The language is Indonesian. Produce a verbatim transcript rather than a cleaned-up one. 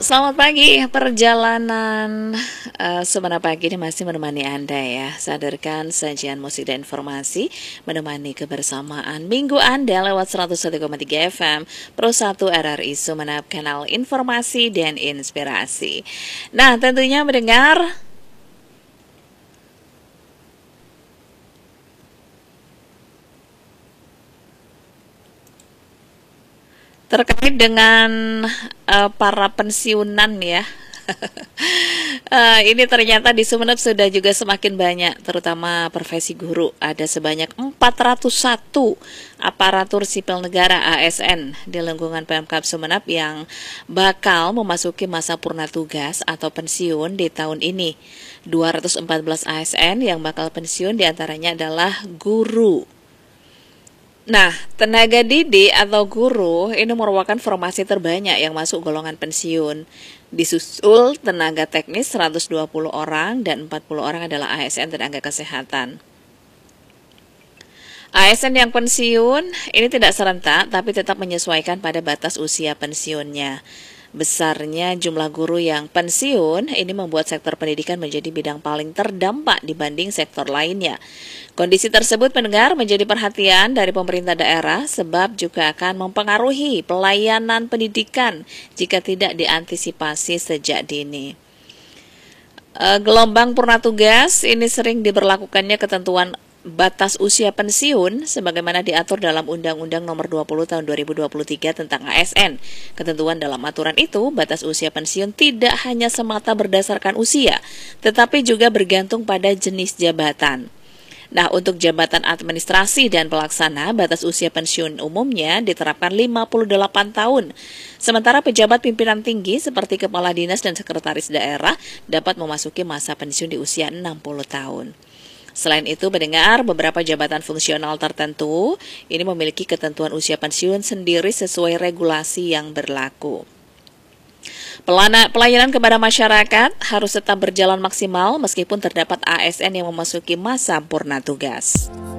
Selamat pagi, perjalanan uh, Sumana Pagi ini masih menemani Anda ya. Sadarkan sajian musik dan informasi, menemani kebersamaan Minggu Anda lewat seratus satu koma tiga F M Pro satu R R I Sumeneb, kanal informasi dan inspirasi. Nah, tentunya mendengar terkait dengan uh, para pensiunan ya. uh, ini ternyata di Sumeneb sudah juga semakin banyak, terutama profesi guru. Ada sebanyak empat ratus satu aparatur sipil negara A S N di lingkungan Pemkab Sumeneb yang bakal memasuki masa purna tugas atau pensiun di tahun ini. dua ratus empat belas A S N yang bakal pensiun diantaranya adalah guru. Nah, tenaga didik atau guru ini merupakan formasi terbanyak yang masuk golongan pensiun. Disusul tenaga teknis seratus dua puluh orang dan empat puluh orang adalah A S N tenaga kesehatan. A S N yang pensiun ini tidak serentak tapi tetap menyesuaikan pada batas usia pensiunnya. Besarnya jumlah guru yang pensiun ini membuat sektor pendidikan menjadi bidang paling terdampak dibanding sektor lainnya. Kondisi tersebut pendengar menjadi perhatian dari pemerintah daerah sebab juga akan mempengaruhi pelayanan pendidikan jika tidak diantisipasi sejak dini. E, gelombang purna tugas ini sering diberlakukannya ketentuan batas usia pensiun sebagaimana diatur dalam Undang-Undang Nomor dua puluh Tahun dua ribu dua puluh tiga tentang A S N. Ketentuan dalam aturan itu, batas usia pensiun tidak hanya semata berdasarkan usia, tetapi juga bergantung pada jenis jabatan. Nah, untuk jabatan administrasi dan pelaksana, batas usia pensiun umumnya diterapkan lima puluh delapan tahun. Sementara pejabat pimpinan tinggi seperti kepala dinas dan sekretaris daerah dapat memasuki masa pensiun di usia enam puluh tahun. Selain itu, mendengar beberapa jabatan fungsional tertentu ini memiliki ketentuan usia pensiun sendiri sesuai regulasi yang berlaku. Pelayanan kepada masyarakat harus tetap berjalan maksimal meskipun terdapat A S N yang memasuki masa purna tugas.